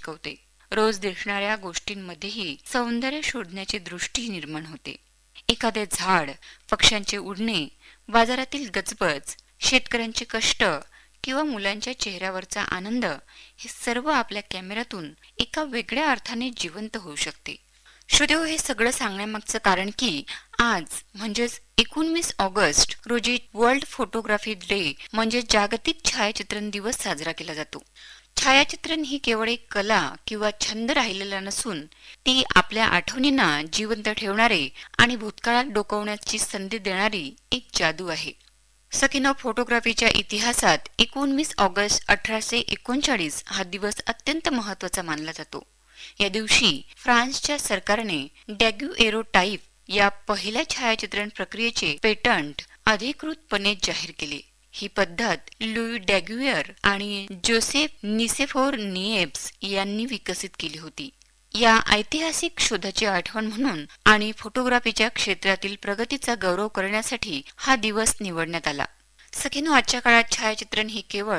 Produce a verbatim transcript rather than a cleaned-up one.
शिकवते. रोज दिसणाऱ्या गोष्टींमध्येही सौंदर्य शोधण्याची दृष्टी निर्माण होते. एखादे झाड, पक्ष्यांचे उडणे, बाजारातील गजबज, शेतकऱ्यांचे कष्ट किंवा मुलांच्या चेहऱ्यावरचा आनंद हे सर्व आपल्या कॅमेऱ्यातून एका वेगळ्या अर्थाने जिवंत होऊ शकते. श्रोतेहो, हे सगळं सांगण्यामागचं कारण की आज म्हणजेच एकोणवीस ऑगस्ट रोजी वर्ल्ड फोटोग्राफी डे म्हणजे जागतिक छायाचित्रण दिवस साजरा केला जातो. छायाचित्रण ही केवळ एक कला किंवा छंद राहिलेला नसून ती आपल्या आठवणींना जिवंत ठेवणारे आणि भूतकाळात डोकावण्याची संधी देणारी एक जादू आहे. सखींनो, फोटोग्राफीच्या इतिहासात एकोणवीस ऑगस्ट अठराशे एकोणचाळीस हा दिवस अत्यंत महत्वाचा मानला जातो. या दिवशी फ्रान्सच्या सरकारने डॅग्युएरोटाइप या पहिल्या छायाचित्रण प्रक्रियेचे पेटंट अधिकृतपणे जाहीर केले. ही पद्धत लुई डॅग्युएर आणि जोसेफ निसेफोर निएब्स यांनी विकसित केली होती. या ऐतिहासिक शोधाची आठवण म्हणून आणि फोटोग्राफीच्या क्षेत्रातील प्रगतीचा गौरव करण्यासाठी हा दिवस निवडण्यात आला. सखींनो, आजच्या काळात छायाचित्रण ही केवळ